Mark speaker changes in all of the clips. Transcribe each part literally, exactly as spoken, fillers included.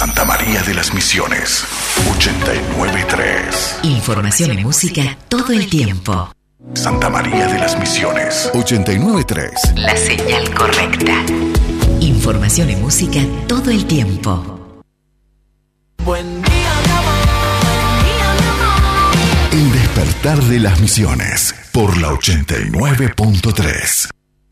Speaker 1: Santa María de las Misiones, ochenta y nueve punto tres.
Speaker 2: Información y música todo el tiempo.
Speaker 1: Santa María de las Misiones, ochenta y nueve punto tres.
Speaker 2: La señal correcta. Información y música todo el tiempo.
Speaker 3: Buen día, mi amor. Buen día, mi amor.
Speaker 1: El despertar de las Misiones, por la ochenta y nueve punto tres.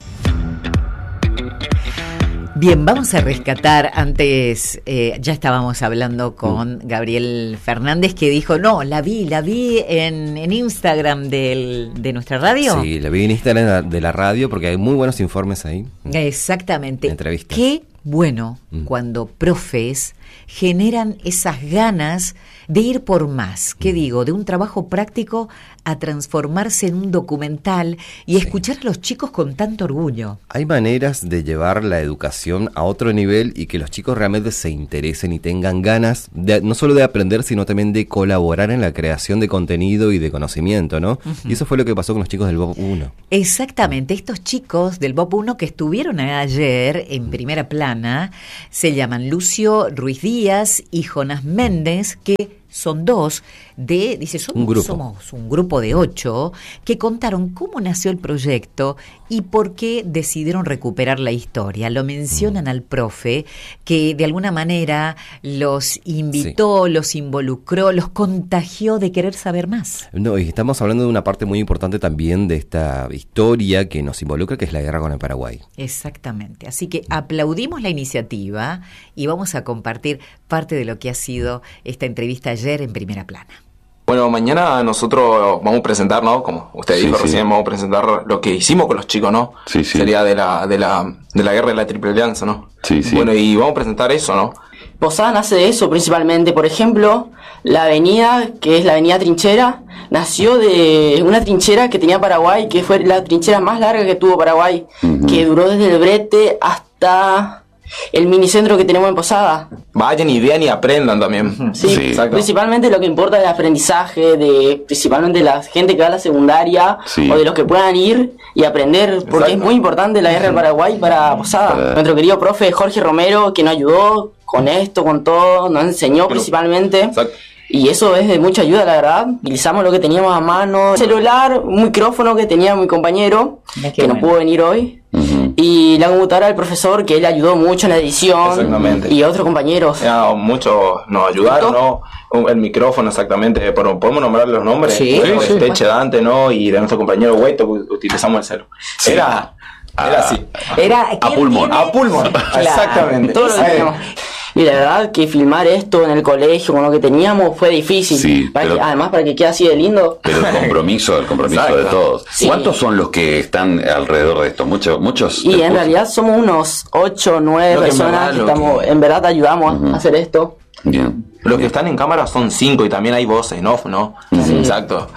Speaker 4: Bien, vamos a rescatar antes, eh, ya estábamos hablando con Gabriel Fernández, que dijo, no, la vi, la vi en, en Instagram del, de nuestra radio.
Speaker 5: Sí, la vi en Instagram de la radio porque hay muy buenos informes ahí.
Speaker 4: Exactamente.
Speaker 5: Entrevistas.
Speaker 4: Qué bueno
Speaker 5: Mm.
Speaker 4: cuando profes generan esas ganas de ir por más, ¿qué digo? De un trabajo práctico a transformarse en un documental y
Speaker 5: Sí.
Speaker 4: escuchar a los chicos con tanto orgullo.
Speaker 5: Hay maneras de llevar la educación a otro nivel y que los chicos realmente se interesen y tengan ganas, de, no solo de aprender, sino también de colaborar en la creación de contenido y de conocimiento, ¿no? Uh-huh. Y eso fue lo que pasó con los chicos del B O P uno.
Speaker 4: Exactamente, estos chicos del B O P uno que estuvieron ayer en primera plana se llaman Lucio Ruiz Díaz y Jonás Méndez, que son dos de, dice, somos
Speaker 5: un grupo.
Speaker 4: somos un grupo de ocho que contaron cómo nació el proyecto y por qué decidieron recuperar la historia. Lo mencionan mm. al profe, que de alguna manera los invitó, sí. los involucró, los contagió de querer saber más.
Speaker 5: No, y estamos hablando de una parte muy importante también de esta historia que nos involucra, que es la guerra con el Paraguay.
Speaker 4: Exactamente, así que aplaudimos la iniciativa y vamos a compartir parte de lo que ha sido esta entrevista ayer en Primera Plana.
Speaker 6: Bueno, mañana nosotros vamos a presentar, ¿no? Como usted
Speaker 7: sí,
Speaker 6: dijo
Speaker 7: sí.
Speaker 6: recién, vamos a presentar lo que hicimos con los chicos, ¿no?
Speaker 7: Sí, sí.
Speaker 6: Sería de la, de la, de la guerra de la Triple Alianza, ¿no?
Speaker 7: Sí, sí.
Speaker 6: Bueno, y vamos a presentar eso, ¿no?
Speaker 8: Posada nace de eso principalmente. Por ejemplo, la avenida, que es la avenida Trinchera, nació de una trinchera que tenía Paraguay, que fue la trinchera más larga que tuvo Paraguay, uh-huh. que duró desde el Brete hasta el minicentro que tenemos en Posada.
Speaker 6: Vayan y vean y aprendan también.
Speaker 8: Sí, sí. Principalmente lo que importa es el aprendizaje de principalmente la gente que va a la secundaria, sí. o de los que puedan ir y aprender, porque Exacto. es muy importante la guerra del Paraguay para Posada. Para... Nuestro querido profe Jorge Romero, que nos ayudó con esto, con todo, nos enseñó Pero... principalmente. Exacto. Y eso es de mucha ayuda, la verdad. Utilizamos lo que teníamos a mano, celular, un micrófono que tenía mi compañero, que bueno. no pudo venir hoy. Uh-huh. Y la computadora del profesor, que él ayudó mucho en la edición.
Speaker 6: Exactamente.
Speaker 8: Y otros compañeros.
Speaker 6: Ya, muchos nos ayudaron, ¿no? El micrófono, exactamente. ¿Podemos nombrar los nombres?
Speaker 8: Sí.
Speaker 6: Bueno,
Speaker 8: sí,
Speaker 6: Teche Dante, ¿no? Y de nuestro compañero Hueto, utilizamos el celu.
Speaker 7: Sí.
Speaker 6: Era... Era así.
Speaker 4: Era
Speaker 7: a pulmón.
Speaker 6: A pulmón. Claro. Exactamente.
Speaker 8: Todo lo que teníamos. Y la verdad que filmar esto en el colegio con lo que teníamos fue difícil.
Speaker 7: Sí,
Speaker 8: para
Speaker 7: pero,
Speaker 8: que, además para que quede así de lindo.
Speaker 7: Pero el compromiso, el compromiso Exacto. de todos. Sí. ¿Cuántos son los que están alrededor de esto? Muchos, muchos.
Speaker 8: Y en realidad somos unos ocho o nueve personas que, estamos, que en verdad ayudamos uh-huh. a hacer esto.
Speaker 7: Bien.
Speaker 6: Los que están en cámara son cinco y también hay voces en off, ¿no?
Speaker 8: Sí.
Speaker 6: Exacto.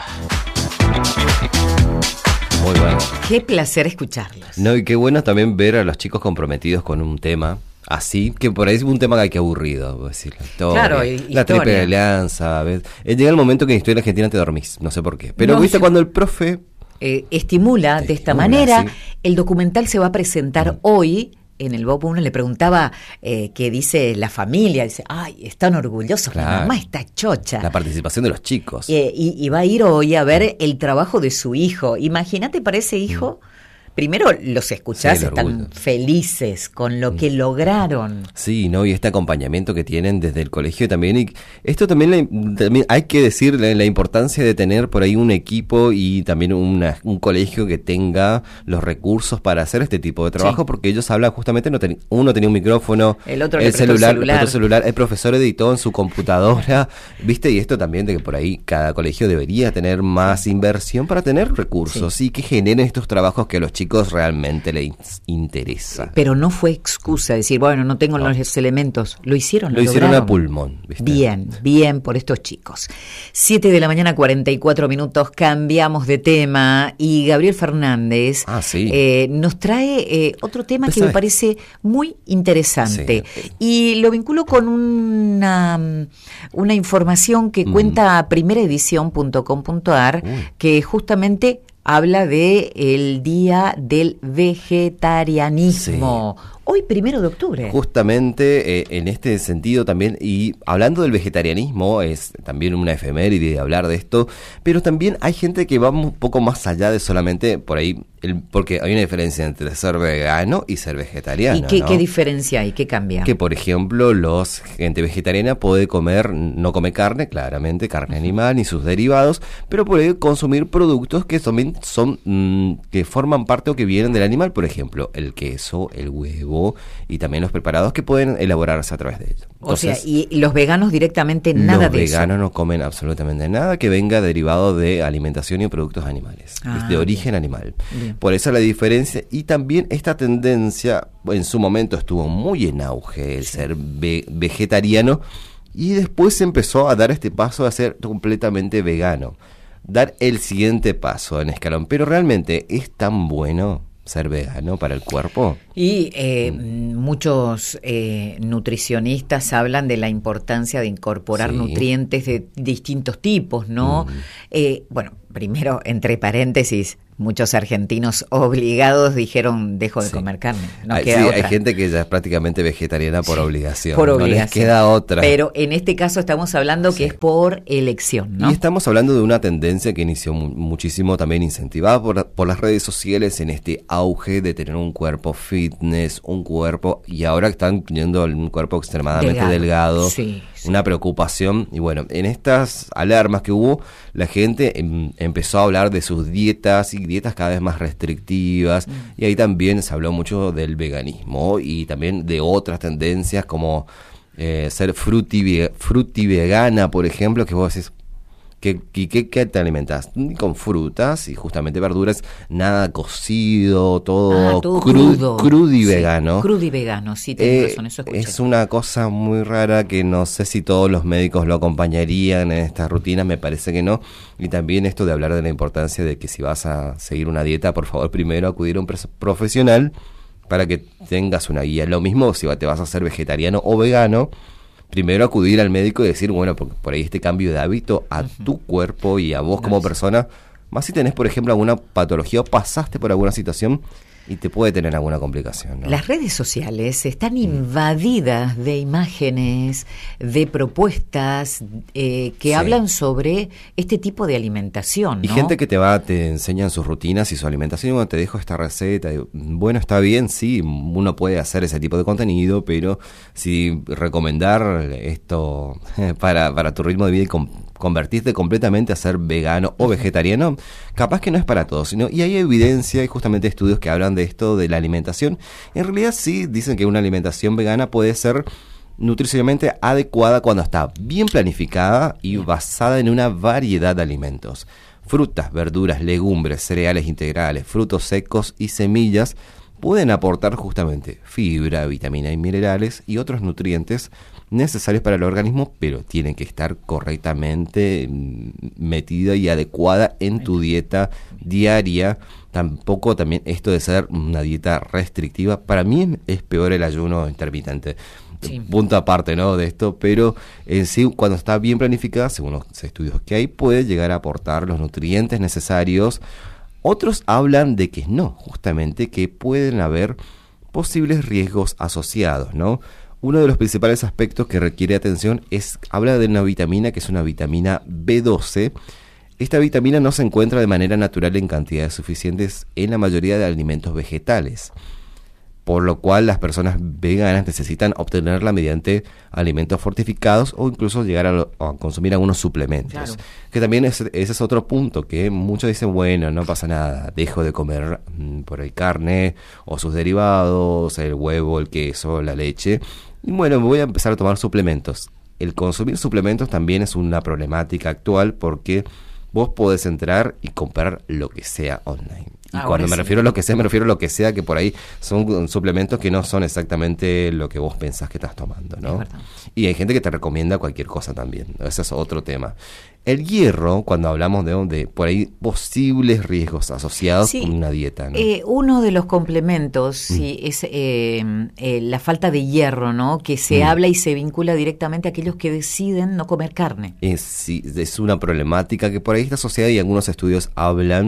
Speaker 5: Muy bueno.
Speaker 4: Qué placer escucharlos.
Speaker 5: No, y qué bueno también ver a los chicos comprometidos con un tema así, que por ahí es un tema que hay que aburrido, decir, la historia,
Speaker 4: claro,
Speaker 5: la Triple Alianza, ¿ves? Llega el momento que en Historia Argentina te dormís, no sé por qué. Pero
Speaker 4: no,
Speaker 5: viste
Speaker 4: sí.
Speaker 5: cuando el profe
Speaker 4: eh, estimula de esta estimula, manera, sí. el documental se va a presentar mm. hoy. En el B O P uno le preguntaba eh, qué dice la familia, dice, ay, están orgullosos, claro. la mamá está chocha.
Speaker 5: La participación de los chicos.
Speaker 4: Eh, y, y va a ir hoy a ver el trabajo de su hijo. Imagínate para ese hijo, mm. primero los escuchás, sí, están orgullo. felices con lo mm. que lograron.
Speaker 5: Sí, ¿no? Y este acompañamiento que tienen desde el colegio también. Y esto también, le, también hay que decirle la importancia de tener por ahí un equipo y también una, un colegio que tenga los recursos para hacer este tipo de trabajo, sí. porque ellos hablan justamente, no ten, uno tenía un micrófono,
Speaker 4: el otro
Speaker 5: el celular,
Speaker 4: celular.
Speaker 5: el otro celular, el profesor editó en su computadora, ¿viste? Y esto también de que por ahí cada colegio debería tener más inversión para tener recursos sí. y que generen estos trabajos que a los chicos realmente les interesa.
Speaker 4: Pero no fue excusa decir, bueno, no tengo no. los elementos. Lo hicieron, lo,
Speaker 5: lo hicieron
Speaker 4: lograron.
Speaker 5: a pulmón. ¿Viste?
Speaker 4: Bien, bien por estos chicos. Siete de la mañana, cuarenta y cuatro minutos, cambiamos de tema y Gabriel Fernández
Speaker 5: ah, sí.
Speaker 4: eh, nos trae eh, otro tema que sabes? me parece muy interesante sí. y lo vinculo con una, una información que mm. cuenta primera edición punto com punto a r uh. que justamente habla de el Día del Vegetarianismo, sí. Hoy, primero de octubre.
Speaker 5: Justamente eh, en este sentido también, y hablando del vegetarianismo, es también una efeméride hablar de esto, pero también hay gente que va un poco más allá de solamente por ahí, el, porque hay una diferencia entre ser vegano y ser vegetariano.
Speaker 4: ¿Y qué,
Speaker 5: ¿no?
Speaker 4: qué diferencia hay? ¿Qué cambia?
Speaker 5: Que, por ejemplo, los gente vegetariana puede comer, no come carne, claramente, carne animal ni sus derivados, pero puede consumir productos que también son, mmm, que forman parte o que vienen del animal, por ejemplo, el queso, el huevo, y también los preparados que pueden elaborarse a través de ello. Entonces,
Speaker 4: o sea, y, y los veganos directamente nada de eso.
Speaker 5: Los veganos no comen absolutamente nada que venga derivado de alimentación y productos animales, ah, de origen bien. animal. Bien. Por eso la diferencia, y también esta tendencia, en su momento estuvo muy en auge el sí. ser ve- vegetariano, y después se empezó a dar este paso a ser completamente vegano. Dar el siguiente paso en escalón. Pero realmente, ¿es tan bueno ser vegano para el cuerpo?
Speaker 4: Y eh, mm. muchos eh, nutricionistas hablan de la importancia de incorporar sí. nutrientes de distintos tipos, ¿no? Mm. Eh, bueno, primero, entre paréntesis, muchos argentinos obligados dijeron dejo de sí. comer carne. No
Speaker 5: hay,
Speaker 4: queda
Speaker 5: sí,
Speaker 4: otra.
Speaker 5: Hay gente que ya es prácticamente vegetariana por sí, obligación.
Speaker 4: Por obligación.
Speaker 5: No les queda otra.
Speaker 4: Pero en este caso estamos hablando sí. que es por elección, ¿no?
Speaker 5: Y estamos hablando de una tendencia que inició mu- muchísimo también incentivada por, por las redes sociales en este auge de tener un cuerpo fitness, un cuerpo, y ahora están teniendo un cuerpo extremadamente delgado. delgado
Speaker 4: sí, sí.
Speaker 5: Una preocupación. Y bueno, en estas alarmas que hubo, la gente em, empezó a hablar de sus dietas y dietas cada vez más restrictivas, mm. y ahí también se habló mucho del veganismo y también de otras tendencias como eh, ser fruti, fruti vegana, por ejemplo, que vos decís, ¿qué, qué, qué te alimentas? Con frutas y justamente verduras, nada cocido, todo,
Speaker 4: ah, todo
Speaker 5: cru,
Speaker 4: crudo,
Speaker 5: crudo y
Speaker 4: sí,
Speaker 5: vegano.
Speaker 4: Crudo y vegano, sí, tenés
Speaker 5: eh,
Speaker 4: razón, eso escuché.
Speaker 5: Es una cosa muy rara que no sé si todos los médicos lo acompañarían en estas rutinas, me parece que no. Y también esto de hablar de la importancia de que si vas a seguir una dieta, por favor, primero acudir a un profesional para que tengas una guía. Lo mismo si te vas a hacer vegetariano o vegano, primero acudir al médico y decir, bueno, por, por ahí este cambio de hábito a uh-huh. tu cuerpo y a vos como persona, más si tenés, por ejemplo, alguna patología o pasaste por alguna situación y te puede tener alguna complicación, ¿no?
Speaker 4: Las redes sociales están invadidas de imágenes, de propuestas eh, que sí. hablan sobre este tipo de alimentación, ¿no?
Speaker 5: Y gente que te va, te enseñan sus rutinas y su alimentación, bueno, te dejo esta receta, bueno, está bien, sí, uno puede hacer ese tipo de contenido, pero si recomendar esto para, para tu ritmo de vida y com- convertirte completamente a ser vegano o vegetariano, capaz que no es para todos, sino, y hay evidencia y justamente estudios que hablan de esto, de la alimentación. En realidad sí dicen que una alimentación vegana puede ser nutricionalmente adecuada cuando está bien planificada y basada en una variedad de alimentos. Frutas, verduras, legumbres, cereales integrales, frutos secos y semillas pueden aportar justamente fibra, vitamina y minerales y otros nutrientes necesarios para el organismo, pero tienen que estar correctamente metida y adecuada en tu dieta diaria. Tampoco también esto de ser una dieta restrictiva, para mí es peor el ayuno intermitente. Sí. Punto aparte, ¿no?, de esto, pero en sí, cuando está bien planificada, según los estudios que hay, puede llegar a aportar los nutrientes necesarios. Otros hablan de que no, justamente que pueden haber posibles riesgos asociados, ¿no? Uno de los principales aspectos que requiere atención es, habla de una vitamina que es una vitamina B doce. Esta vitamina no se encuentra de manera natural en cantidades suficientes en la mayoría de alimentos vegetales, por lo cual las personas veganas necesitan obtenerla mediante alimentos fortificados o incluso llegar a, lo, a consumir algunos suplementos. Claro. Que también es, ese es otro punto, que muchos dicen, bueno, no pasa nada, dejo de comer mmm, por ahí carne o sus derivados, el huevo, el queso, la leche, y bueno, voy a empezar a tomar suplementos. El consumir suplementos también es una problemática actual porque vos podés entrar y comprar lo que sea online. Y ah, cuando me sí. refiero a lo que sea, me refiero a lo que sea, que por ahí son suplementos que no son exactamente lo que vos pensás que estás tomando, ¿no? Y hay gente que te recomienda cualquier cosa también, ¿no? Ese es otro tema. El hierro, cuando hablamos de, de por ahí posibles riesgos asociados sí, con una dieta, ¿no?
Speaker 4: Eh, uno de los complementos mm. sí, es eh, eh, la falta de hierro, ¿no? Que se mm. habla y se vincula directamente a aquellos que deciden no comer carne.
Speaker 5: Es, sí, es una problemática que por ahí está asociada y algunos estudios hablan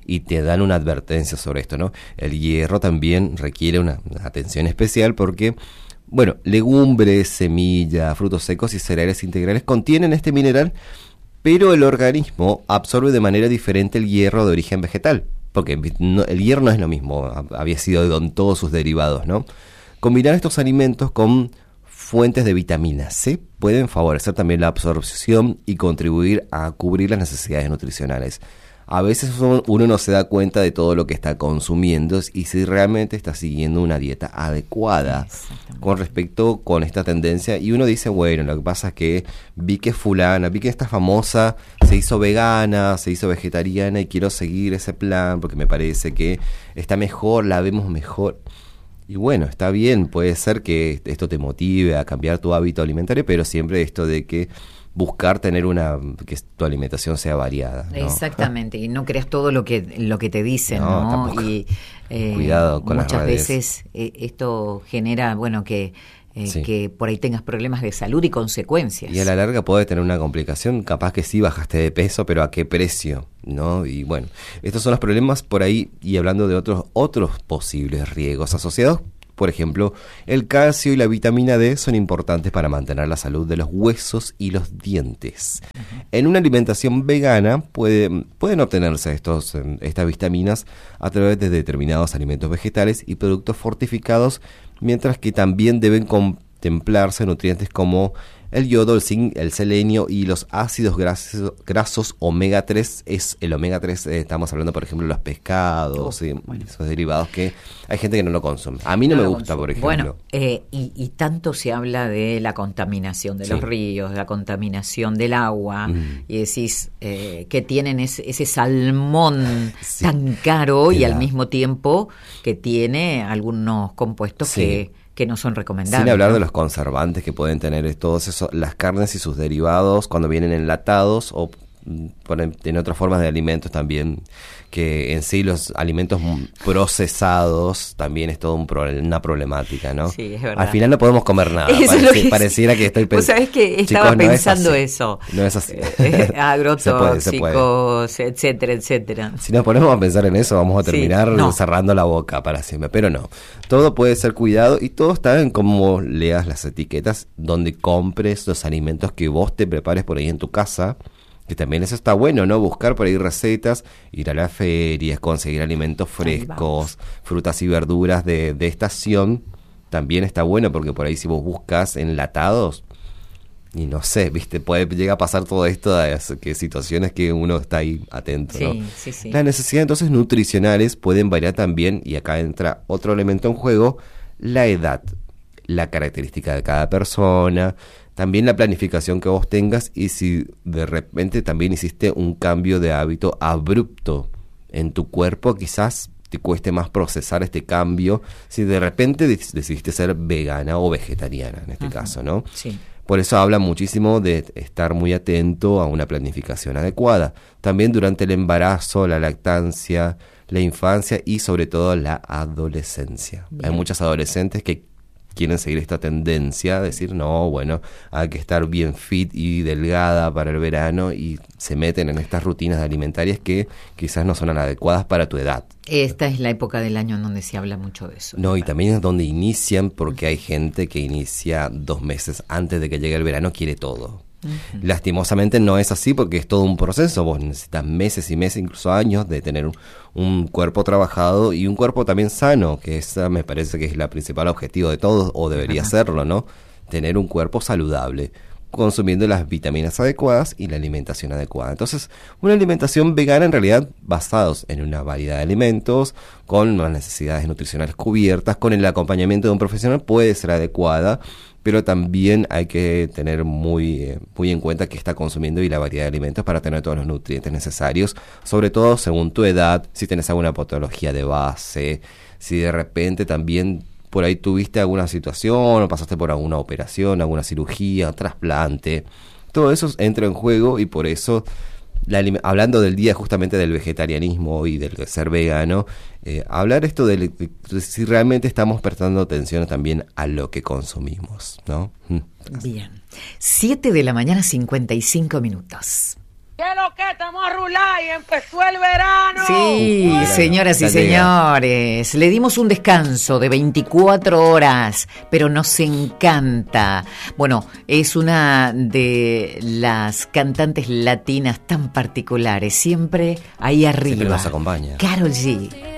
Speaker 5: y te dan una advertencia sobre esto, ¿no? El hierro también requiere una, una atención especial porque, bueno, legumbres, semillas, frutos secos y cereales integrales contienen este mineral, pero el organismo absorbe de manera diferente el hierro de origen vegetal, porque no, el hierro no es lo mismo, había sido en todos sus derivados, ¿no? Combinar estos alimentos con fuentes de vitamina C pueden favorecer también la absorción y contribuir a cubrir las necesidades nutricionales. A veces uno no se da cuenta de todo lo que está consumiendo y si realmente está siguiendo una dieta adecuada con respecto con esta tendencia. Y uno dice, bueno, lo que pasa es que vi que fulana, vi que esta famosa se hizo vegana, se hizo vegetariana y quiero seguir ese plan porque me parece que está mejor, la vemos mejor. Y bueno, está bien, puede ser que esto te motive a cambiar tu hábito alimentario, pero siempre esto de que buscar tener una, que tu alimentación sea variada, ¿no?
Speaker 4: Exactamente, y no creas todo lo que lo que te dicen, ¿no? ¿no? Y eh,
Speaker 5: cuidado con
Speaker 4: muchas
Speaker 5: las redes.
Speaker 4: veces eh, esto genera, bueno, que eh,
Speaker 5: sí.
Speaker 4: que por ahí tengas problemas de salud y consecuencias.
Speaker 5: Y a la larga puede tener una complicación, capaz que sí bajaste de peso, pero ¿a qué precio? ¿No? Y bueno, estos son los problemas por ahí, y hablando de otros otros posibles riesgos asociados. Por ejemplo, el calcio y la vitamina D son importantes para mantener la salud de los huesos y los dientes. Uh-huh. En una alimentación vegana puede, pueden obtenerse estos, estas vitaminas a través de determinados alimentos vegetales y productos fortificados, mientras que también deben contemplarse nutrientes como el yodo, el zinc, el selenio y los ácidos grasos, grasos omega tres. Es el omega tres, eh, estamos hablando por ejemplo de los pescados, oh, y bueno. esos derivados que hay gente que no lo consume. A mí no, no me gusta, consume. Por ejemplo.
Speaker 4: Bueno, eh, y, y tanto se habla de la contaminación de sí. los ríos, de la contaminación del agua, mm. y decís eh, que tienen ese, ese salmón sí. tan caro y al mismo tiempo que tiene algunos compuestos sí. que... que no son recomendables.
Speaker 5: Sin hablar
Speaker 4: ¿no?
Speaker 5: de los conservantes que pueden tener todos esos, las carnes y sus derivados cuando vienen enlatados o en otras formas de alimentos también, que en sí los alimentos procesados también es todo un pro, una problemática, ¿no?
Speaker 4: Sí, es verdad.
Speaker 5: Al final no podemos comer nada.
Speaker 4: Eso
Speaker 5: Pareci-
Speaker 4: es lo que
Speaker 5: pareciera que estoy pensando.
Speaker 4: Vos sabés que estaba
Speaker 5: Chicos, no
Speaker 4: pensando
Speaker 5: es
Speaker 4: eso.
Speaker 5: No es así.
Speaker 4: Eh, agrotóxicos, etcétera, etcétera.
Speaker 5: Si nos ponemos a pensar en eso, vamos a terminar
Speaker 4: sí, no.
Speaker 5: cerrando la boca para siempre. Pero no. Todo puede ser cuidado y todo está en cómo leas las etiquetas, donde compres los alimentos que vos te prepares por ahí en tu casa. Que también eso está bueno, ¿no? Buscar por ahí recetas, ir a las ferias, conseguir alimentos frescos, frutas y verduras de, de estación. También está bueno porque por ahí si vos buscas enlatados, y no sé, viste, puede llegar a pasar todo esto, de que situaciones que uno está ahí atento, ¿no?
Speaker 4: Sí, sí, sí.
Speaker 5: Las necesidades entonces nutricionales pueden variar también, y acá entra otro elemento en juego, la edad, la característica de cada persona, también la planificación que vos tengas y si de repente también hiciste un cambio de hábito abrupto en tu cuerpo, quizás te cueste más procesar este cambio si de repente decidiste ser vegana o vegetariana en este Ajá. caso, ¿no?
Speaker 4: Sí.
Speaker 5: Por eso habla muchísimo de estar muy atento a una planificación adecuada. También durante el embarazo, la lactancia, la infancia y sobre todo la adolescencia. Bien. Hay muchas adolescentes que quieren seguir esta tendencia, decir, no, bueno, hay que estar bien fit y delgada para el verano y se meten en estas rutinas alimentarias que quizás no son adecuadas para tu edad.
Speaker 4: Esta es la época del año en donde se habla mucho de eso.
Speaker 5: No, y también es donde inician, porque hay gente que inicia dos meses antes de que llegue el verano, quiere todo. Uh-huh. Lastimosamente no es así porque es todo un proceso, vos necesitas meses y meses, incluso años de tener un, un cuerpo trabajado y un cuerpo también sano, que esa me parece que es la principal objetivo de todos, o debería uh-huh. serlo, ¿no? Tener un cuerpo saludable, consumiendo las vitaminas adecuadas y la alimentación adecuada. Entonces, una alimentación vegana en realidad basados en una variedad de alimentos, con las necesidades nutricionales cubiertas, con el acompañamiento de un profesional puede ser adecuada, pero también hay que tener muy, eh, muy en cuenta qué está consumiendo y la variedad de alimentos para tener todos los nutrientes necesarios, sobre todo según tu edad, si tenés alguna patología de base, si de repente también por ahí tuviste alguna situación o pasaste por alguna operación, alguna cirugía, trasplante, todo eso entra en juego y por eso, la, hablando del día justamente del vegetarianismo y del ser vegano, eh, hablar esto de, de si realmente estamos prestando atención también a lo que consumimos, ¿no?
Speaker 4: Bien, siete de la mañana, cincuenta y cinco minutos.
Speaker 3: ¡Quiero
Speaker 9: que estamos a rular y empezó el verano.
Speaker 4: Sí,
Speaker 9: Bueno.
Speaker 4: señoras y señores, le dimos un descanso de veinticuatro horas, pero nos encanta. Bueno, es una de las cantantes latinas tan particulares, siempre ahí arriba.
Speaker 5: Siempre nos acompaña.
Speaker 4: Karol G.